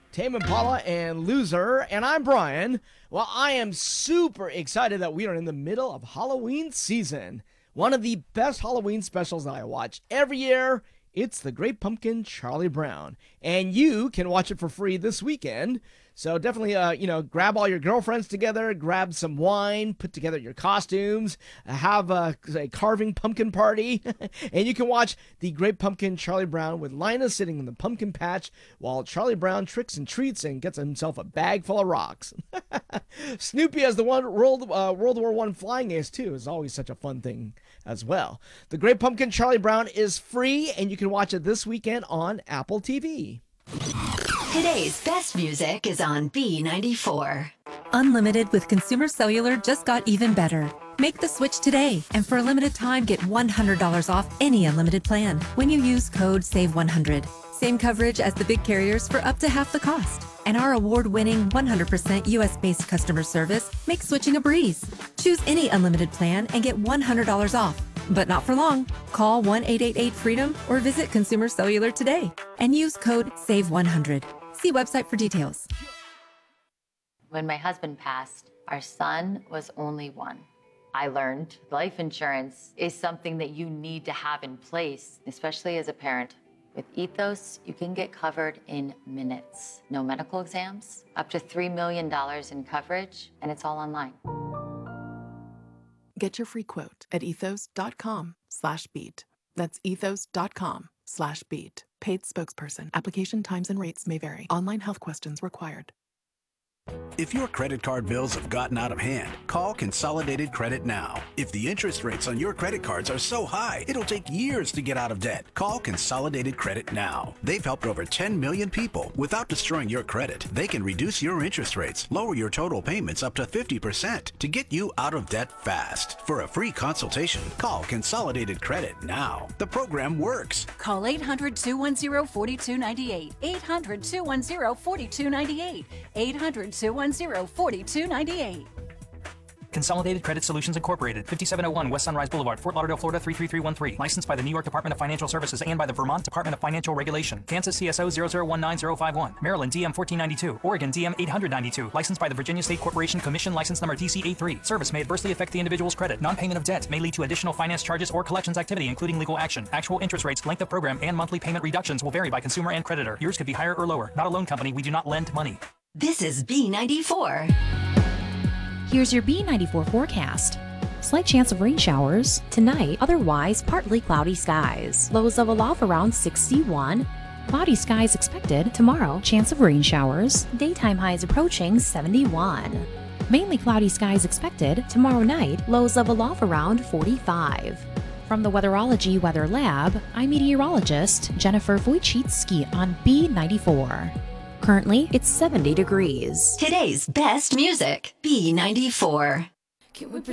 Tame Impala and Loser, and I'm Brian. Well, I am super excited that we are in the middle of Halloween season. One of the best Halloween specials that I watch every year, it's The Great Pumpkin Charlie Brown. And you can watch it for free this weekend. So definitely, grab all your girlfriends together, grab some wine, put together your costumes, have a carving pumpkin party, and you can watch The Great Pumpkin Charlie Brown with Lina sitting in the pumpkin patch while Charlie Brown tricks and treats and gets himself a bag full of rocks. Snoopy as the World War I flying ace, too, is always such a fun thing as well. The Great Pumpkin Charlie Brown is free, and you can watch it this weekend on Apple TV. Today's best music is on B94. Unlimited with Consumer Cellular just got even better. Make the switch today, and for a limited time, get $100 off any unlimited plan when you use code SAVE100. Same coverage as the big carriers for up to half the cost. And our award-winning 100% US-based customer service makes switching a breeze. Choose any unlimited plan and get $100 off. But not for long. Call 1-888-FREEDOM or visit Consumer Cellular today and use code SAVE100. See website for details. When my husband passed, our son was only one. I learned life insurance is something that you need to have in place, especially as a parent. With Ethos, you can get covered in minutes. No medical exams, up to $3 million in coverage, and it's all online. Get your free quote at ethos.com/beat. That's ethos.com/beat. Paid spokesperson. Application times and rates may vary. Online health questions required. If your credit card bills have gotten out of hand, call Consolidated Credit now. If the interest rates on your credit cards are so high, it'll take years to get out of debt. Call Consolidated Credit now. They've helped over 10 million people without destroying your credit. They can reduce your interest rates, lower your total payments up to 50% to get you out of debt fast. For a free consultation, call Consolidated Credit now. The program works. Call 800-210-4298. 800-210-4298. 800-210-4298. Consolidated Credit Solutions Incorporated, 5701 West Sunrise Boulevard, Fort Lauderdale, Florida 33313. Licensed by the New York Department of Financial Services and by the Vermont Department of Financial Regulation. Kansas CSO 0019051. Maryland DM 1492. Oregon DM 892. Licensed by the Virginia State Corporation Commission, license number DC83. Service may adversely affect the individual's credit. Non-payment of debt may lead to additional finance charges or collections activity, including legal action. Actual interest rates, length of program, and monthly payment reductions will vary by consumer and creditor. Yours could be higher or lower. Not a loan company. We do not lend money. This is B94. Here's your B94 forecast. Slight chance of rain showers tonight, otherwise partly cloudy skies. Lows of a low around 61. Cloudy skies expected tomorrow, chance of rain showers. Daytime highs approaching 71. Mainly cloudy skies expected tomorrow night, lows of a low around 45. From the Weatherology Weather Lab, I'm meteorologist Jennifer Wojcicki on B94. Currently, it's 70 degrees. Today's best music, B94.